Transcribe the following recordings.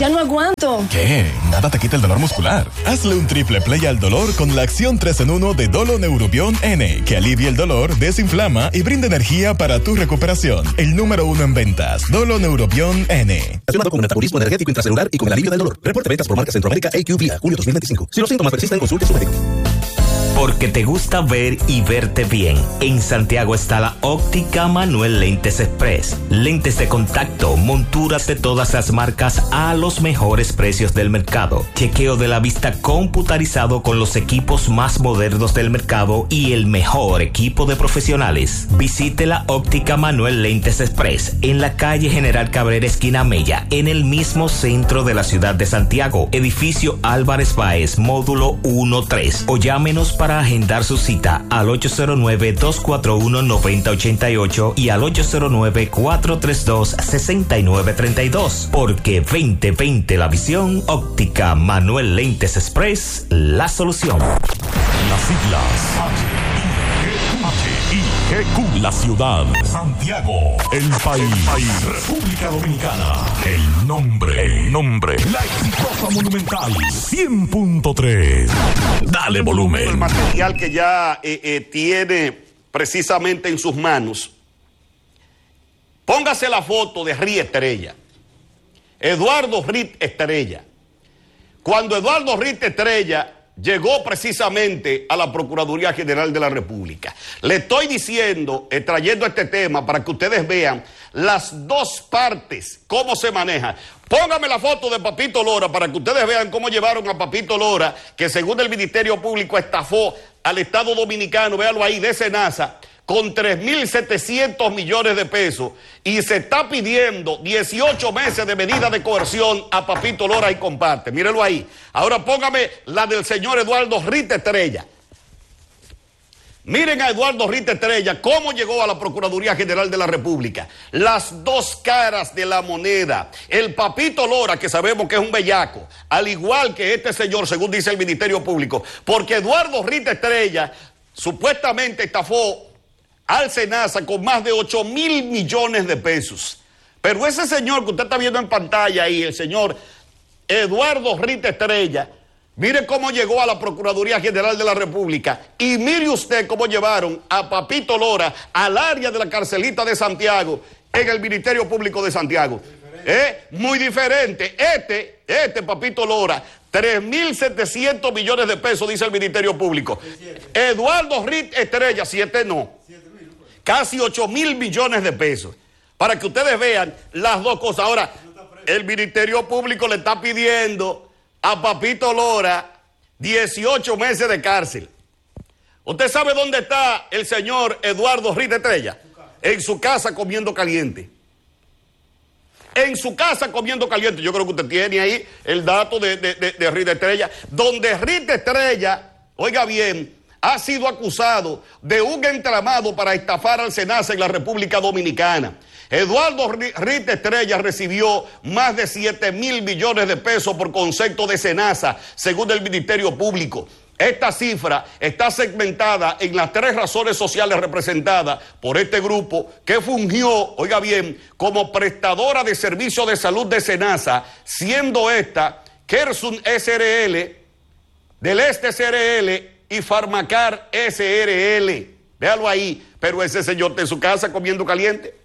Ya no aguanto. ¿Qué? Nada te quita el dolor muscular. Hazle un triple play al dolor con la acción 3 en 1 de Dolo Neurobion N, que alivia el dolor, desinflama y brinda energía para tu recuperación. El número 1 en ventas, Dolo Neurobion N. Relacionado con el metabolismo energético intracelular y con el alivio del dolor. Reporte ventas por marca Centroamérica AQ Vía, julio 2025. Si los síntomas persisten, consulte a su médico. Porque te gusta ver y verte bien. En Santiago está la Óptica Manuel Lentes Express. Lentes de contacto, monturas de todas las marcas a los mejores precios del mercado. Chequeo de la vista computarizado con los equipos más modernos del mercado y el mejor equipo de profesionales. Visite la Óptica Manuel Lentes Express en la calle General Cabrera, esquina Mella, en el mismo centro de la ciudad de Santiago. Edificio Álvarez Báez, módulo 1-3. O llámenos para agendar su cita al 809-241-9088 y al 809-432-6932. Porque 2020 la visión, Óptica Manuel Lentes Express, la solución. Las siglas HIGQ, la ciudad, Santiago, el país, República Dominicana, el nombre, la exitosa Monumental 100.3. Dale volumen. El material que ya tiene precisamente en sus manos. Póngase la foto de Rí Estrella. Eduardo Rí Estrella. Cuando Eduardo Rí Estrella llegó precisamente a la Procuraduría General de la República. Le estoy diciendo, trayendo este tema para que ustedes vean las dos partes, cómo se maneja. Póngame la foto de Papito Lora para que ustedes vean cómo llevaron a Papito Lora, que según el Ministerio Público estafó al Estado Dominicano, véalo ahí, de Senasa, con 3.700 millones de pesos, y se está pidiendo 18 meses de medida de coerción a Papito Lora y comparte. Mírelo ahí. Ahora póngame la del señor Eduardo Rí Estrella. Miren a Eduardo Rí Estrella, cómo llegó a la Procuraduría General de la República. Las dos caras de la moneda. El Papito Lora, que sabemos que es un bellaco, al igual que este señor, según dice el Ministerio Público, porque Eduardo Rí Estrella supuestamente estafó al Senasa con más de 8.000 millones de pesos. Pero ese señor que usted está viendo en pantalla ahí, el señor Eduardo Rí Estrella, mire cómo llegó a la Procuraduría General de la República y mire usted cómo llevaron a Papito Lora al área de la carcelita de Santiago en el Ministerio Público de Santiago. Muy diferente. Este Papito Lora, 3.700 millones de pesos, dice el Ministerio Público. Eduardo Rí Estrella, 7 no. Casi 8.000 millones de pesos. Para que ustedes vean las dos cosas. Ahora, el Ministerio Público le está pidiendo a Papito Lora 18 meses de cárcel. ¿Usted sabe dónde está el señor Eduardo Rí Estrella? En su casa comiendo caliente. En su casa comiendo caliente. Yo creo que usted tiene ahí el dato de Rí Estrella. Donde Rí Estrella, oiga bien, ha sido acusado de un entramado para estafar al Senasa en la República Dominicana. Eduardo Rí Estrella recibió más de 7.000 millones de pesos por concepto de Senasa, según el Ministerio Público. Esta cifra está segmentada en las 3 razones sociales representadas por este grupo que fungió, oiga bien, como prestadora de servicios de salud de Senasa, siendo esta Kersun SRL, del Este SRL y Farmacar SRL. Véalo ahí. Pero ese señor está en su casa comiendo caliente.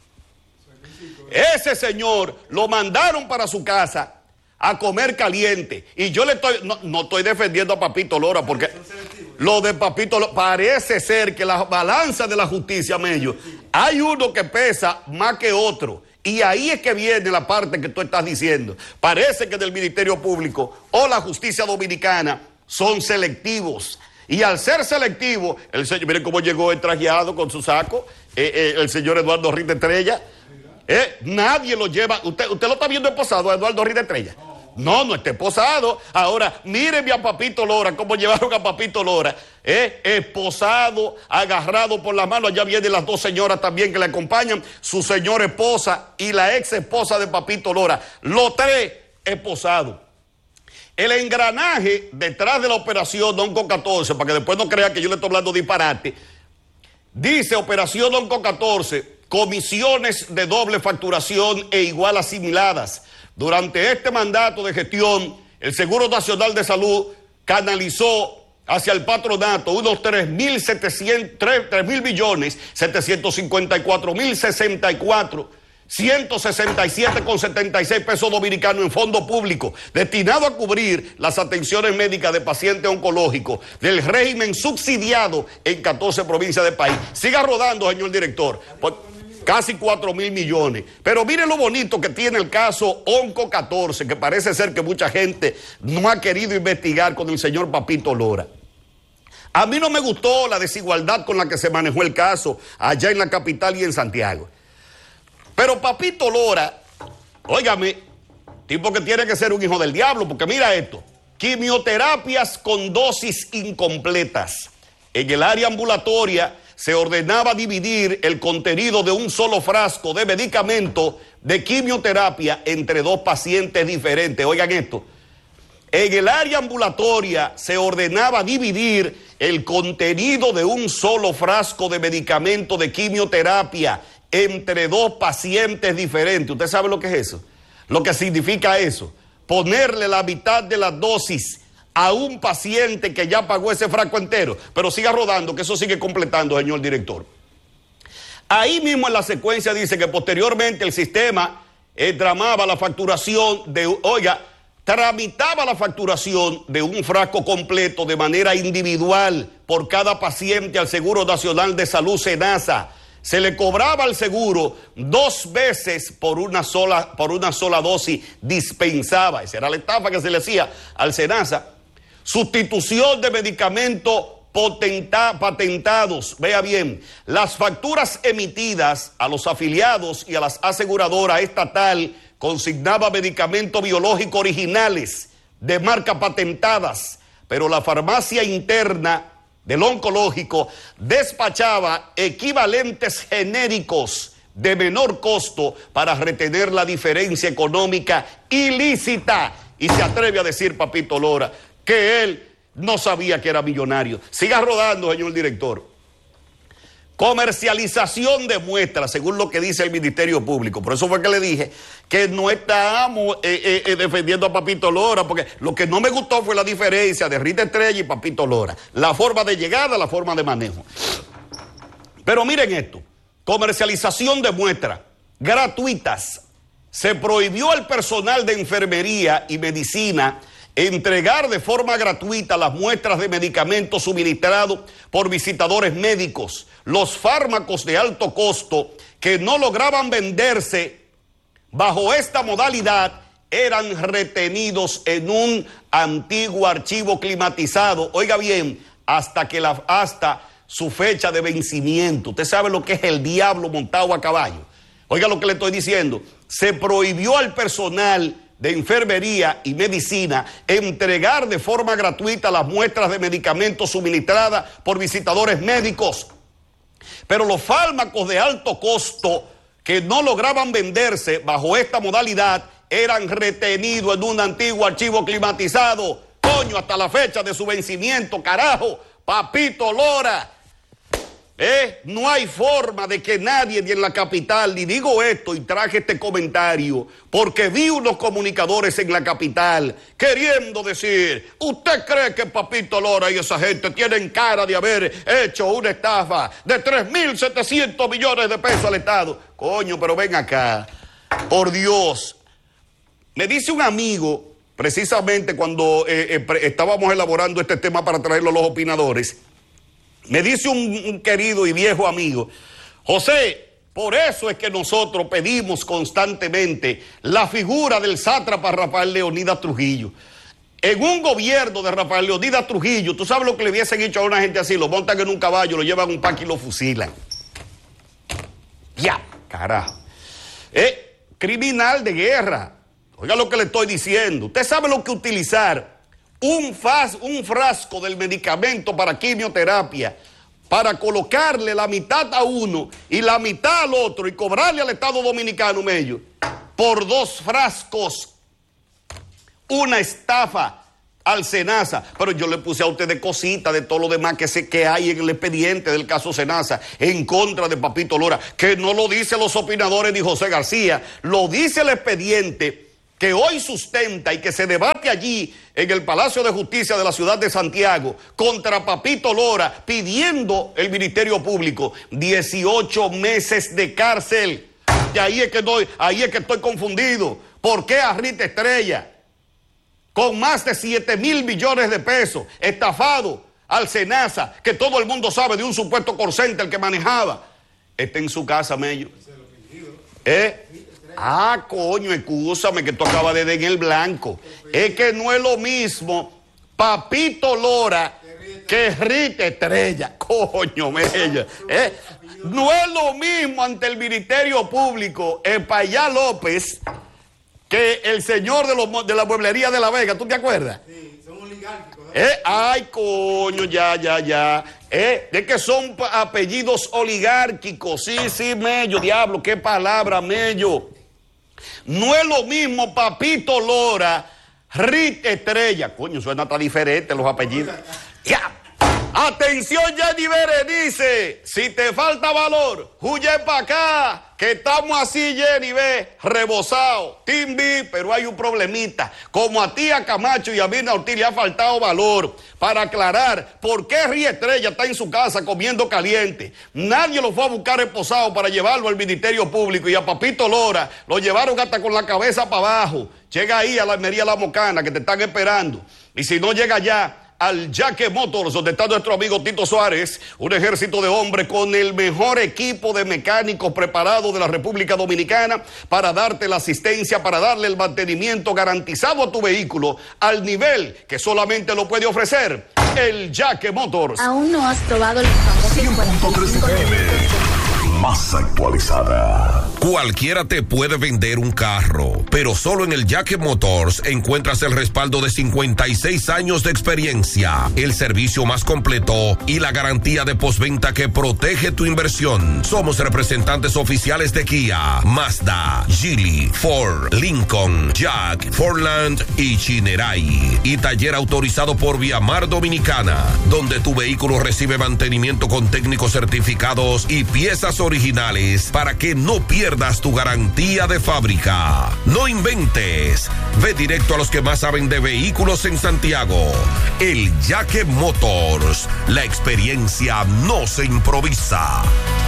Ese señor lo mandaron para su casa a comer caliente. Y yo le estoy, no estoy defendiendo a Papito Lora, porque lo de Papito Lora, parece ser que la balanza de la justicia, Mello, hay uno que pesa más que otro. Y ahí es que viene la parte que tú estás diciendo. Parece que del Ministerio Público o la justicia dominicana son selectivos. Y al ser selectivo, el señor, miren cómo llegó trajeado con su saco, el señor Eduardo Rí Estrella. Nadie lo lleva. ¿Usted lo está viendo esposado a Eduardo Rí Estrella? No está esposado. Ahora, mírenme a Papito Lora, cómo llevaron a Papito Lora. Esposado, agarrado por la mano. Allá vienen las dos señoras también que le acompañan, su señora esposa y la ex esposa de Papito Lora. Los 3 esposados. El engranaje detrás de la operación Onco 14, para que después no crea que yo le estoy hablando disparate, dice operación Onco 14 comisiones de doble facturación e igual asimiladas. Durante este mandato de gestión, el Seguro Nacional de Salud canalizó hacia el patronato unos 3.754.167,64 pesos dominicanos en fondo público, destinado a cubrir las atenciones médicas de pacientes oncológicos del régimen subsidiado en 14 provincias del país. Siga rodando, señor director. Casi 4.000 millones. Pero miren lo bonito que tiene el caso Onco 14, que parece ser que mucha gente no ha querido investigar con el señor Papito Lora. A mí no me gustó la desigualdad con la que se manejó el caso allá en la capital y en Santiago. Pero Papito Lora, óigame, tipo que tiene que ser un hijo del diablo, porque mira esto: quimioterapias con dosis incompletas. En el área ambulatoria se ordenaba dividir el contenido de un solo frasco de medicamento de quimioterapia entre dos pacientes diferentes. Oigan esto: en el área ambulatoria se ordenaba dividir el contenido de un solo frasco de medicamento de quimioterapia entre dos pacientes diferentes. ¿Usted sabe lo que es eso? Lo que significa eso: ponerle la mitad de la dosis a un paciente que ya pagó ese frasco entero. Pero siga rodando, que eso sigue completando, señor director. Ahí mismo en la secuencia dice que posteriormente el sistema tramitaba la facturación de un frasco completo de manera individual por cada paciente al Seguro Nacional de Salud, SENASA. Se le cobraba al seguro 2 veces por una sola dosis dispensada. Esa era la estafa que se le hacía al SENASA. Sustitución de medicamentos patentados. Vea bien, las facturas emitidas a los afiliados y a las aseguradoras estatal consignaba medicamentos biológicos originales de marca patentadas, pero la farmacia interna del oncológico despachaba equivalentes genéricos de menor costo para retener la diferencia económica ilícita. Y se atreve a decir Papito Lora que él no sabía que era millonario. Siga rodando, señor director. Comercialización de muestras, según lo que dice el Ministerio Público. Por eso fue que le dije que no estábamos defendiendo a Papito Lora, porque lo que no me gustó fue la diferencia de Rita Estrella y Papito Lora. La forma de llegada, la forma de manejo. Pero miren esto: comercialización de muestras gratuitas. Se prohibió al personal de enfermería y medicina entregar de forma gratuita las muestras de medicamentos suministrados por visitadores médicos. Los fármacos de alto costo que no lograban venderse bajo esta modalidad eran retenidos en un antiguo archivo climatizado, oiga bien, hasta su fecha de vencimiento. Usted sabe lo que es el diablo montado a caballo. Oiga lo que le estoy diciendo: se prohibió al personal de enfermería y medicina entregar de forma gratuita las muestras de medicamentos suministradas por visitadores médicos. Pero los fármacos de alto costo que no lograban venderse bajo esta modalidad eran retenidos en un antiguo archivo climatizado, coño, hasta la fecha de su vencimiento, carajo. Papito Lora, no hay forma de que nadie ni en la capital, y digo esto y traje este comentario porque vi unos comunicadores en la capital queriendo decir: ¿usted cree que Papito Lora y esa gente tienen cara de haber hecho una estafa de 3.700 millones de pesos al Estado? Coño, pero ven acá, por Dios. Me dice un amigo, precisamente cuando estábamos elaborando este tema para traerlo a los opinadores, me dice un querido y viejo amigo: José, por eso es que nosotros pedimos constantemente la figura del sátrapa Rafael Leonidas Trujillo. En un gobierno de Rafael Leonidas Trujillo, tú sabes lo que le hubiesen hecho a una gente así: lo montan en un caballo, lo llevan a un parque y lo fusilan. Ya, carajo. Criminal de guerra. Oiga lo que le estoy diciendo. Usted sabe lo que utilizar un frasco del medicamento para quimioterapia, para colocarle la mitad a uno y la mitad al otro y cobrarle al Estado Dominicano medio por 2 frascos. Una estafa. al Senasa, pero yo le puse a ustedes cositas de todo lo demás que hay en el expediente del caso Senasa en contra de Papito Lora, que no lo dicen los opinadores ni José García, lo dice el expediente que hoy sustenta y que se debate allí en el Palacio de Justicia de la ciudad de Santiago contra Papito Lora, pidiendo el Ministerio Público 18 meses de cárcel. Y ahí es que estoy confundido. ¿Por qué a Rita Estrella, con más de 7,000 millones de pesos, estafado al Senasa, que todo el mundo sabe de un supuesto call center que manejaba, está en su casa, Mello? Coño, excúsame que tú acabas de dar en el blanco. Es que no es lo mismo Papito Lora que Rita Estrella. Coño, Mello. No es lo mismo ante el Ministerio Público Payá López que el señor de la mueblería de La Vega. ¿Tú te acuerdas? Sí, son oligárquicos. Ay, coño, ya. De que son apellidos oligárquicos. Sí, Mello, diablo, qué palabra, Mello. No es lo mismo Papito Lora, Rita Estrella. Coño, suena tan diferente los apellidos. Ya. Atención, Jenny Berenice. Si te falta valor, huye para acá. Que estamos así, Jenny, rebosado. Team B, pero hay un problemita. Como a ti, a Camacho y a Mirna Ortiz le ha faltado valor para aclarar por qué Rita Estrella está en su casa comiendo caliente. Nadie lo fue a buscar esposado para llevarlo al Ministerio Público, y a Papito Lora lo llevaron hasta con la cabeza para abajo. Llega ahí a la Almería La Mocana, que te están esperando. Y si no llega ya al Jaque Motors, donde está nuestro amigo Tito Suárez, un ejército de hombres con el mejor equipo de mecánicos preparados de la República Dominicana para darte la asistencia, para darle el mantenimiento garantizado a tu vehículo al nivel que solamente lo puede ofrecer el Jaque Motors. ¿Aún no has probado el famoso 100.3 FM? Más actualizada. Cualquiera te puede vender un carro, pero solo en el Jaque Motors encuentras el respaldo de 56 años de experiencia, el servicio más completo y la garantía de postventa que protege tu inversión. Somos representantes oficiales de Kia, Mazda, Geely, Ford, Lincoln, Jack, Fordland y Chinerai. Y taller autorizado por Viamar Dominicana, donde tu vehículo recibe mantenimiento con técnicos certificados y piezas originales para que no pierdas tu garantía de fábrica. No inventes. Ve directo a los que más saben de vehículos en Santiago. El Jaque Motors. La experiencia no se improvisa.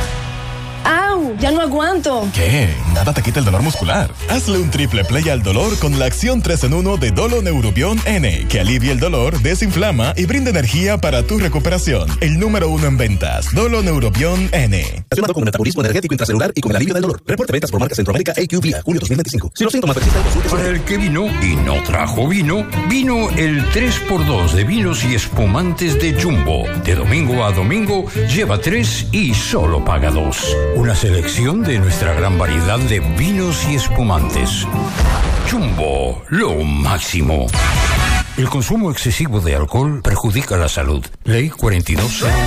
¡Au! Ya no aguanto. ¿Qué? Nada te quita el dolor muscular. Hazle un triple play al dolor con la acción 3-en-1 de Dolo Neurobion N, que alivia el dolor, desinflama y brinda energía para tu recuperación. El número 1 en ventas, Dolo Neurobion N. Relacionado con el metabolismo energético intracelular y con el alivio del dolor. Reporte ventas por marca Centroamérica AQ julio 2025. Si los síntomas persisten, consulte. Para el que vino y no trajo vino, vino el 3x2 de vinos y espumantes de Jumbo. De domingo a domingo, lleva 3 y solo paga 2. Una selección de nuestra gran variedad de vinos y espumantes. Jumbo, lo máximo. El consumo excesivo de alcohol perjudica la salud. Ley 42.